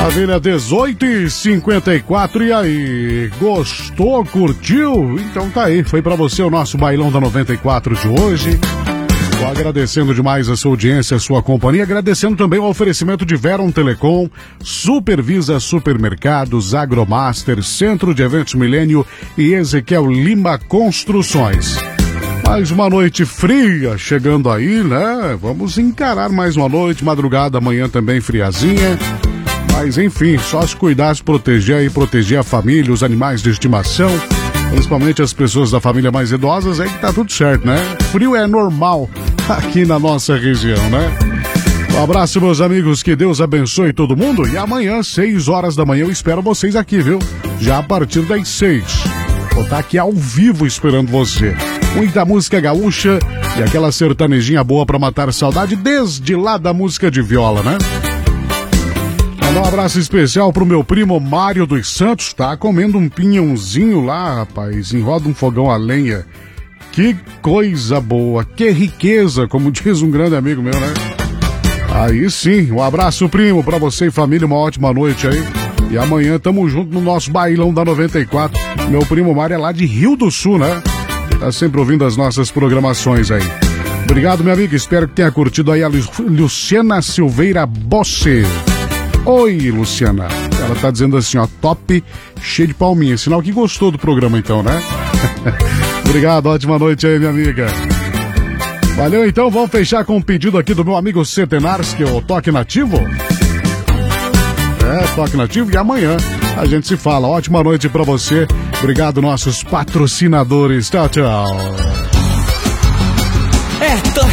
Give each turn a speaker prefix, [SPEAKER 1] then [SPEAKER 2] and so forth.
[SPEAKER 1] Maravilha, 18h54, e aí, gostou, curtiu? Então tá aí, foi pra você o nosso Bailão da 94 de hoje. Tô agradecendo demais a sua audiência, a sua companhia, agradecendo também o oferecimento de Veron Telecom, Supervisa Supermercados, Agromaster, Centro de Eventos Milênio e Ezequiel Lima Construções. Mais uma noite fria chegando aí, né? Vamos encarar mais uma noite, madrugada, amanhã também friazinha. Mas enfim, só se cuidar, se proteger e proteger a família, os animais de estimação, principalmente as pessoas da família mais idosas, aí que tá tudo certo, né? Frio é normal aqui na nossa região, né? Um abraço, meus amigos, que Deus abençoe todo mundo, e amanhã, 6 horas da manhã, eu espero vocês aqui, viu? Já a partir das 6. Vou estar aqui ao vivo esperando você. Muita música gaúcha e aquela sertanejinha boa pra matar saudade desde lá da música de viola, né? Mandar um abraço especial pro meu primo Mário dos Santos, tá comendo um pinhãozinho lá, rapaz, em roda um fogão a lenha. Que coisa boa, que riqueza, como diz um grande amigo meu, né? Aí sim, um abraço, primo, pra você e família, uma ótima noite aí. E amanhã tamo junto no nosso Bailão da 94. Meu primo Mário é lá de Rio do Sul, né? Tá sempre ouvindo as nossas programações aí. Obrigado, meu amigo, espero que tenha curtido aí a Luciana Silveira Bosse. Oi, Luciana. Ela tá dizendo assim, ó, top, cheio de palminha. Sinal que gostou do programa então, né? Obrigado, ótima noite aí, minha amiga. Valeu, então, vamos fechar com um pedido aqui do meu amigo Centenares, que é o Toque Nativo. Toque Nativo, e amanhã a gente se fala. Ótima noite pra você. Obrigado, nossos patrocinadores. Tchau, tchau.